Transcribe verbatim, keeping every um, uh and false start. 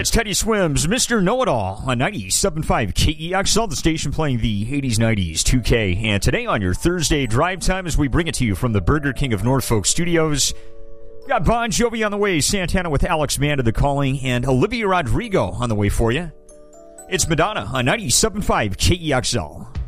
It's Teddy Swims, Mister Know-It-All on ninety-seven point five K E X L, the station playing the eighties, nineties, two K. And today on your Thursday drive time, as we bring it to you from the Burger King of Norfolk studios, we got Bon Jovi on the way, Santana with Alex Mann to the calling, and Olivia Rodrigo on the way for you. It's Madonna on ninety-seven point five K E X L.